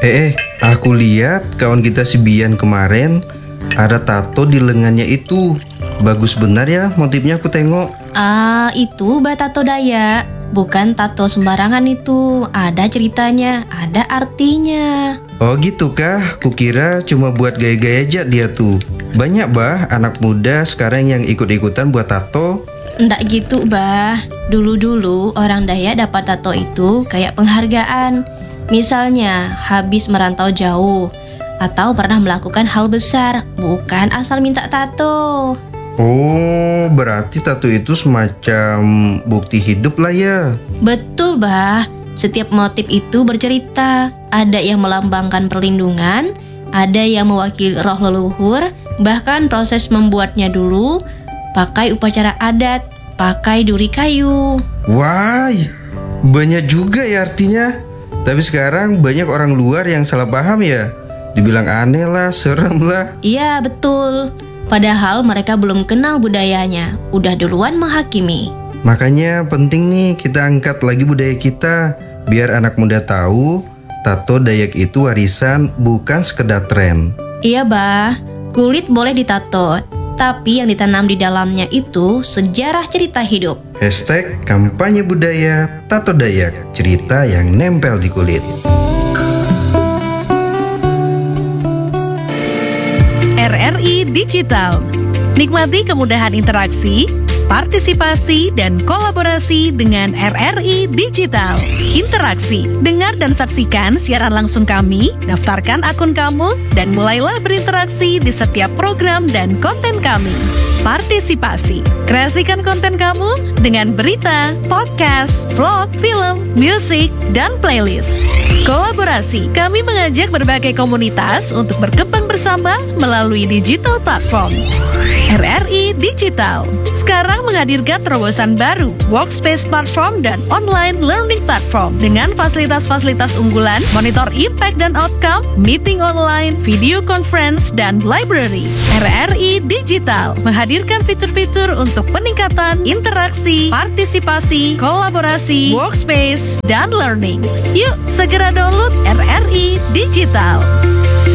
Aku lihat kawan kita si Bian kemarin ada tato di lengannya itu. Bagus benar ya motifnya aku tengok. Itu tato Dayak. Bukan tato sembarangan itu. Ada ceritanya, ada artinya. Oh gitu kah? Kukira cuma buat gaya-gaya aja dia tuh. Banyak anak muda sekarang yang ikut-ikutan buat tato. Ndak gitu Dulu-dulu orang Dayak dapat tato itu kayak penghargaan. Misalnya habis merantau jauh atau pernah melakukan hal besar, bukan asal minta tato. Oh, berarti tato itu semacam bukti hidup lah ya. Betul setiap motif itu bercerita. Ada yang melambangkan perlindungan, ada yang mewakili roh leluhur. Bahkan proses membuatnya dulu pakai upacara adat, pakai duri kayu. Wah, banyak juga ya artinya. Tapi sekarang banyak orang luar yang salah paham ya. Dibilang aneh lah, serem lah. Iya betul. Padahal mereka belum kenal budayanya, udah duluan menghakimi. Makanya penting nih kita angkat lagi budaya kita, biar anak muda tahu tato Dayak itu warisan, bukan sekedar tren. Iya kulit boleh ditato, tapi yang ditanam di dalamnya itu sejarah cerita hidup. #kampanye budaya tato Dayak, cerita yang nempel di kulit. RRI Digital. Nikmati kemudahan interaksi, partisipasi, dan kolaborasi dengan RRI Digital. Interaksi, dengar dan saksikan siaran langsung kami, daftarkan akun kamu, dan mulailah berinteraksi di setiap program dan konten kami. Partisipasi, kreasikan konten kamu dengan berita, podcast, vlog, film, musik, dan playlist. Kolaborasi, kami mengajak berbagai komunitas untuk berkembang bersama melalui digital platform. RRI Digital sekarang menghadirkan terobosan baru, workspace platform dan online learning platform dengan fasilitas-fasilitas unggulan, monitor impact dan outcome, meeting online, video conference, dan library. RRI Digital menghadirkan fitur-fitur untuk peningkatan interaksi, partisipasi, kolaborasi, workspace, dan learning. Yuk segera download RRI Digital.